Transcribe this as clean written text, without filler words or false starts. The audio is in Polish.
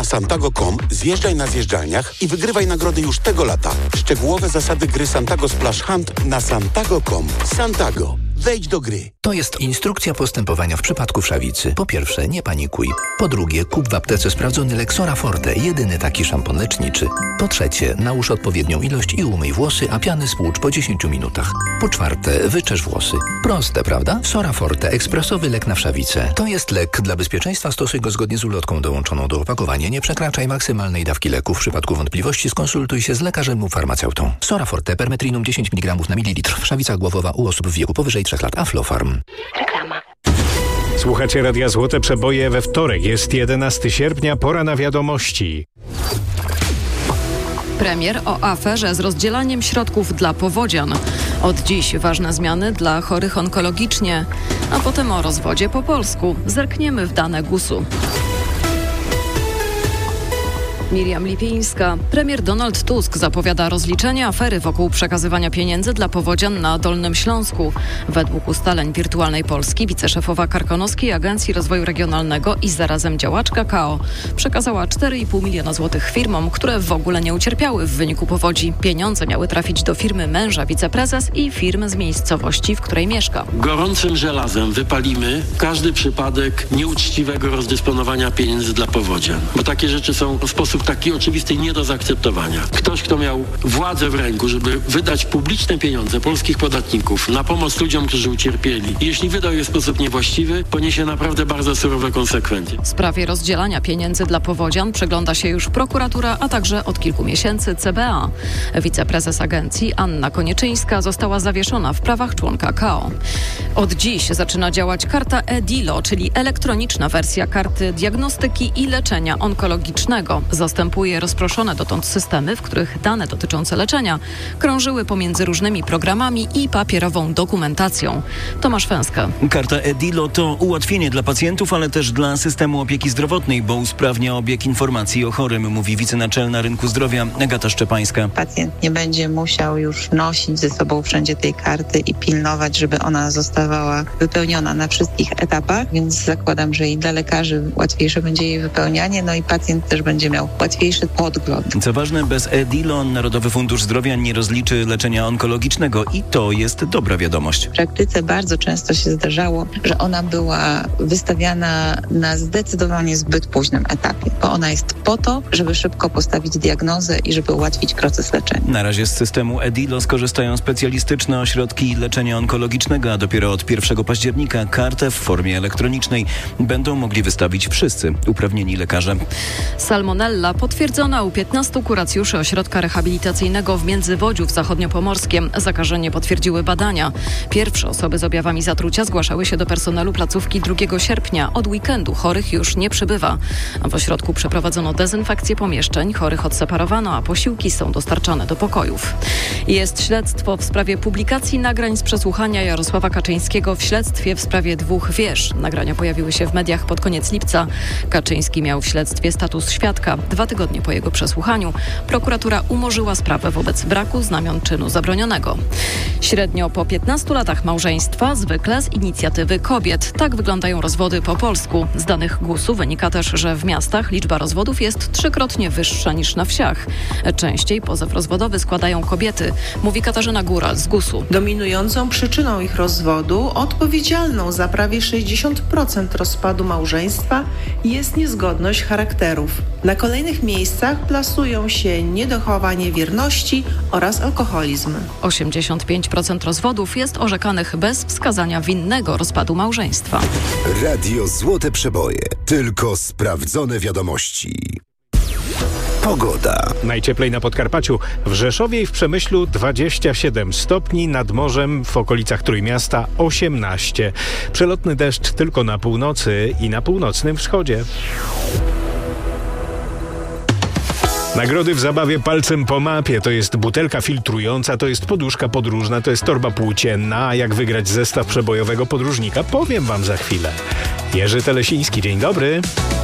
na santago.com, zjeżdżaj na zjeżdżalniach i wygrywaj nagrody już tego lata. Szczegółowe zasady gry Santago Splash Hunt na santago.com. Santago. Wejdź do gry. To jest instrukcja postępowania w przypadku wszawicy. Po pierwsze, nie panikuj. Po drugie, kup w aptece sprawdzony lek Sora Forte, jedyny taki szampon leczniczy. Po trzecie, nałóż odpowiednią ilość i umyj włosy, a piany spłucz po 10 minutach. Po czwarte, wyczesz włosy. Proste, prawda? Sora Forte, ekspresowy lek na wszawicę. To jest lek. Dla bezpieczeństwa stosuj go zgodnie z ulotką dołączoną do opakowania. Nie przekraczaj maksymalnej dawki leku. W przypadku wątpliwości skonsultuj się z lekarzem lub farmaceutą. Sora Forte, permetrinum 10 mg na mililitr. Wszawica głowowa u osób w wieku powyżej 3 lat. Aflofarm. Reklama. Słuchacie Radia Złote Przeboje we wtorek. Jest 11 sierpnia, pora na wiadomości. Premier o aferze z rozdzielaniem środków dla powodzian. Od dziś ważne zmiany dla chorych onkologicznie, a potem o rozwodzie po polsku. Zerkniemy w dane GUS-u. Miriam Lipińska. Premier Donald Tusk zapowiada rozliczenie afery wokół przekazywania pieniędzy dla powodzian na Dolnym Śląsku. Według ustaleń Wirtualnej Polski wiceszefowa Karkonoskiej Agencji Rozwoju Regionalnego i zarazem działaczka KO przekazała 4,5 miliona złotych firmom, które w ogóle nie ucierpiały w wyniku powodzi. Pieniądze miały trafić do firmy męża wiceprezes i firmy z miejscowości, w której mieszka. Gorącym żelazem wypalimy każdy przypadek nieuczciwego rozdysponowania pieniędzy dla powodzian. Bo takie rzeczy są w sposób taki oczywisty nie do zaakceptowania. Ktoś, kto miał władzę w ręku, żeby wydać publiczne pieniądze polskich podatników na pomoc ludziom, którzy ucierpieli, i jeśli wydał je w sposób niewłaściwy, poniesie naprawdę bardzo surowe konsekwencje. Sprawie rozdzielania pieniędzy dla powodzian przygląda się już prokuratura, a także od kilku miesięcy CBA. Wiceprezes agencji Anna Konieczyńska została zawieszona w prawach członka KO. Od dziś zaczyna działać karta e-DILO, czyli elektroniczna wersja karty diagnostyki i leczenia onkologicznego. Zastępuje rozproszone dotąd systemy, w których dane dotyczące leczenia krążyły pomiędzy różnymi programami i papierową dokumentacją. Tomasz Fęska. Karta e-DILO to ułatwienie dla pacjentów, ale też dla systemu opieki zdrowotnej, bo usprawnia obieg informacji o chorym, mówi wicenaczelna Rynku Zdrowia Agata Szczepańska. Pacjent nie będzie musiał już nosić ze sobą wszędzie tej karty i pilnować, żeby ona zostawała wypełniona na wszystkich etapach, więc zakładam, że i dla lekarzy łatwiejsze będzie jej wypełnianie, no i pacjent też będzie miał łatwiejszy podgląd. Co ważne, bez e-DILO Narodowy Fundusz Zdrowia nie rozliczy leczenia onkologicznego i to jest dobra wiadomość. W praktyce bardzo często się zdarzało, że ona była wystawiana na zdecydowanie zbyt późnym etapie, bo ona jest po to, żeby szybko postawić diagnozę i żeby ułatwić proces leczenia. Na razie z systemu e-DILO skorzystają specjalistyczne ośrodki leczenia onkologicznego, a dopiero od 1 października kartę w formie elektronicznej będą mogli wystawić wszyscy uprawnieni lekarze. Salmonella potwierdzona u 15 kuracjuszy ośrodka rehabilitacyjnego w Międzywodziu w Zachodniopomorskiem. Zakażenie potwierdziły badania. Pierwsze osoby z objawami zatrucia zgłaszały się do personelu placówki 2 sierpnia. Od weekendu chorych już nie przybywa. W ośrodku przeprowadzono dezynfekcję pomieszczeń, chorych odseparowano, a posiłki są dostarczane do pokojów. Jest śledztwo w sprawie publikacji nagrań z przesłuchania Jarosława Kaczyńskiego w śledztwie w sprawie 2 wież. Nagrania pojawiły się w mediach pod koniec lipca. Kaczyński miał w śledztwie status świadka. 2 tygodnie po jego przesłuchaniu prokuratura umorzyła sprawę wobec braku znamion czynu zabronionego. Średnio po 15 latach małżeństwa, zwykle z inicjatywy kobiet. Tak wyglądają rozwody po polsku. Z danych GUS-u wynika też, że w miastach liczba rozwodów jest 3-krotnie wyższa niż na wsiach. Częściej pozew rozwodowy składają kobiety, mówi Katarzyna Góral z GUS-u. Dominującą przyczyną ich rozwodu, odpowiedzialną za prawie 60% rozpadu małżeństwa, jest niezgodność charakterów. Na kolejnych miejscach plasują się niedochowanie wierności oraz alkoholizm. 85% rozwodów jest orzekanych bez wskazania winnego rozpadu małżeństwa. Radio Złote Przeboje. Tylko sprawdzone wiadomości. Pogoda. Najcieplej na Podkarpaciu, w Rzeszowie i w Przemyślu 27 stopni, nad morzem w okolicach Trójmiasta 18. Przelotny deszcz tylko na północy i na północnym wschodzie. Nagrody w zabawie palcem po mapie. To jest butelka filtrująca, to jest poduszka podróżna, to jest torba płócienna. A jak wygrać zestaw przebojowego podróżnika, powiem wam za chwilę. Jerzy Telesiński, dzień dobry.